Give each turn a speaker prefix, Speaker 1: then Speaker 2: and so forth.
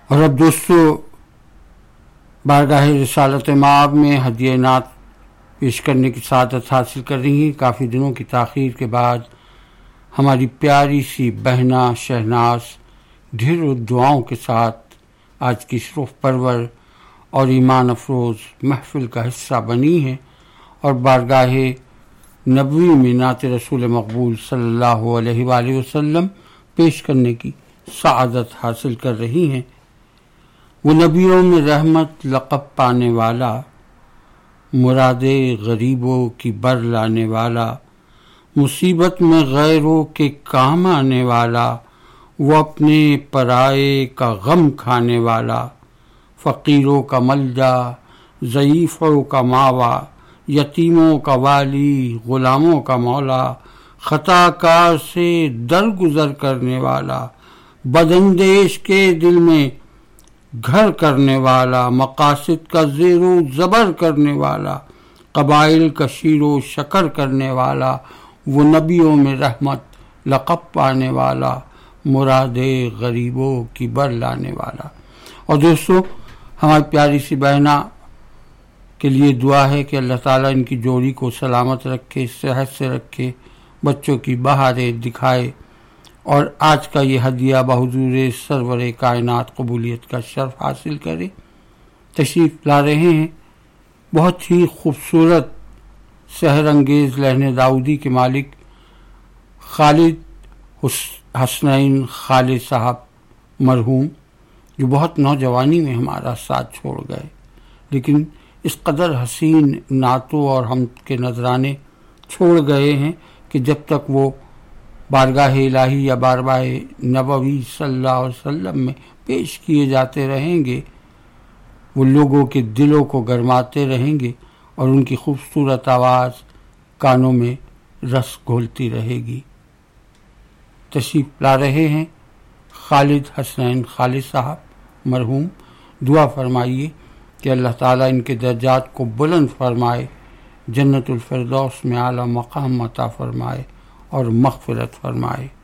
Speaker 1: اور اب دوستو بارگاہ رسالت مآب میں ہدیہ نعت پیش کرنے کی سعادت حاصل کر رہی ہیں۔ کافی دنوں کی تاخیر کے بعد ہماری پیاری سی بہنا شہناز ڈھیر دعاؤں کے ساتھ آج کی شرف پرور اور ایمان افروز محفل کا حصہ بنی ہے اور بارگاہ نبوی میں نعت رسول مقبول صلی اللہ علیہ وآلہ وسلم پیش کرنے کی سعادت حاصل کر رہی ہیں۔ وہ نبیوں میں رحمت لقب پانے والا، مراد غریبوں کی بر لانے والا، مصیبت میں غیروں کے کام آنے والا، وہ اپنے پرائے کا غم کھانے والا، فقیروں کا ملجا، ضعیفوں کا ماوا، یتیموں کا والی، غلاموں کا مولا، خطا کار سے درگزر کرنے والا، بداندیش کے دل میں گھر کرنے والا، مقاصد کا زیر و زبر کرنے والا، قبائل کا شیر و شکر کرنے والا، وہ نبیوں میں رحمت لقب پانے والا، مراد غریبوں کی بر لانے والا۔ اور دوستو ہماری پیاری سی بہنا کے لیے دعا ہے کہ اللہ تعالیٰ ان کی جوڑی کو سلامت رکھے، صحت سے رکھے، بچوں کی بہاریں دکھائے اور آج کا یہ ہدیہ بحضور سرور کائنات قبولیت کا شرف حاصل کرے۔ تشریف لا رہے ہیں بہت ہی خوبصورت سحر انگیز لہن داؤدی کے مالک خالد حسنین خالد صاحب مرحوم، جو بہت نوجوانی میں ہمارا ساتھ چھوڑ گئے، لیکن اس قدر حسین نعتوں اور حمد کے نذرانے چھوڑ گئے ہیں کہ جب تک وہ بارگاہ الہی یا بارگاہ نبوی صلی اللہ علیہ وسلم میں پیش کیے جاتے رہیں گے، وہ لوگوں کے دلوں کو گرماتے رہیں گے اور ان کی خوبصورت آواز کانوں میں رس گھولتی رہے گی۔ تشریف لا رہے ہیں خالد حسنین خالد صاحب مرحوم، دعا فرمائیے کہ اللہ تعالیٰ ان کے درجات کو بلند فرمائے، جنت الفردوس میں اعلیٰ مقام عطا فرمائے اور مغفرت فرمائے۔